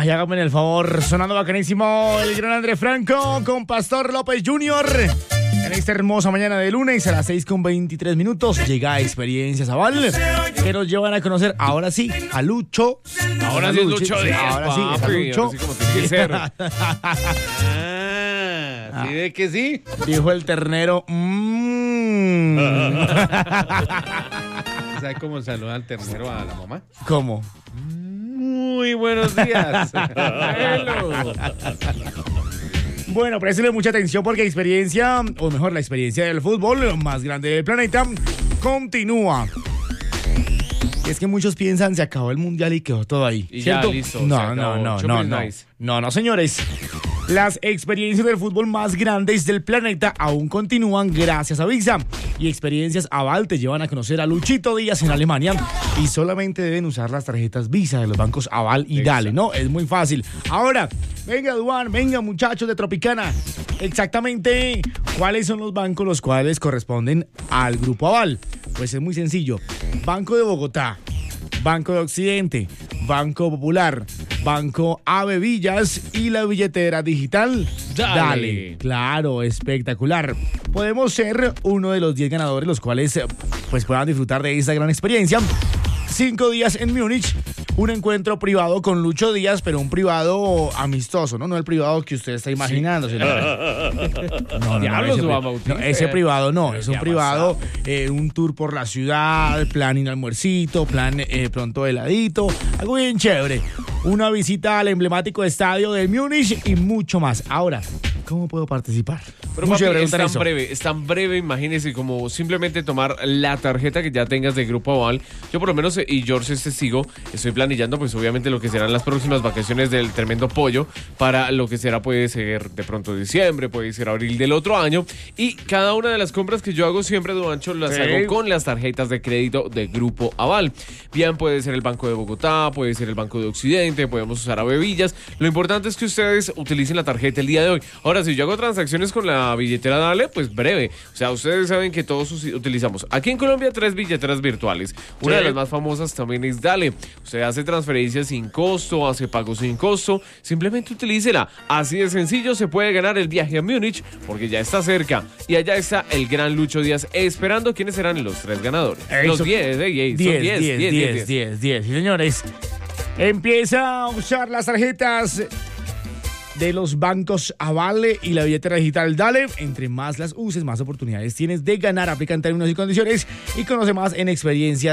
Ay, hágame el favor, sonando bacanísimo el gran Andrés Franco con Pastor López Jr. En esta hermosa mañana de lunes a las 6:23 llega Experiencias Aval, que nos llevan a conocer ahora sí a Lucho. Ahora sí es Lucho Díaz, ahora sí es a Lucho. Ahora sí como tiene que ser. ¿Sí ve que sí? Dijo el ternero. ¿Sabe cómo saluda al ternero a la mamá? ¿Cómo? Muy buenos días. Bueno, préstele mucha atención porque la experiencia del fútbol más grande del planeta continúa. Es que muchos piensan se acabó el mundial y quedó todo ahí. Y ¿cierto? ya, listo. No, señores. Las experiencias del fútbol más grandes del planeta aún continúan gracias a Visa. Y Experiencias Aval te llevan a conocer a Luchito Díaz en Alemania. Y solamente deben usar las tarjetas Visa de los bancos Aval y Dale, ¿no? Es muy fácil. Ahora, venga, Duan, venga, muchachos de Tropicana. Exactamente, ¿cuáles son los bancos los cuales corresponden al Grupo Aval? Pues es muy sencillo. Banco de Bogotá, Banco de Occidente, Banco Popular, Banco Ave Villas y la billetera digital Dale. Claro, espectacular. Podemos ser uno de los 10 ganadores los cuales pues puedan disfrutar de esta gran experiencia. 5 días en Múnich, un encuentro privado con Lucho Díaz, pero un privado amistoso, ¿no? No el privado que usted está imaginando. Sí. Ese privado no, es un privado, un tour por la ciudad, plan ir al almuercito, plan pronto heladito, algo bien chévere. Una visita al emblemático estadio del Múnich y mucho más. Ahora, ¿cómo puedo participar? Pero papi, es tan breve, imagínese, como simplemente tomar la tarjeta que ya tengas de Grupo Aval. Yo por lo menos, y George es testigo, estoy planillando pues obviamente lo que serán las próximas vacaciones del Tremendo Pollo, para lo que será, puede ser de pronto diciembre, puede ser abril del otro año, y cada una de las compras que yo hago siempre, Duancho, las hago con las tarjetas de crédito de Grupo Aval. Bien, puede ser el Banco de Bogotá, puede ser el Banco de Occidente, podemos usar Ave Villas. Lo importante es que ustedes utilicen la tarjeta el día de hoy. Ahora, si yo hago transacciones con la billetera Dale, pues breve. O sea, ustedes saben que todos utilizamos aquí en Colombia 3 billeteras virtuales. Una de las más famosas también es Dale. Usted hace transferencias sin costo, hace pagos sin costo. Simplemente utilícela. Así de sencillo se puede ganar el viaje a Múnich, porque ya está cerca. Y allá está el gran Lucho Díaz esperando. ¿Quiénes serán los 3 ganadores? Los 10, 10. Sí, señores. Empieza a usar las tarjetas de los bancos Aval y la billetera digital Dale. Entre más las uses, más oportunidades tienes de ganar. Aplican términos y condiciones y conoce más en Experiencias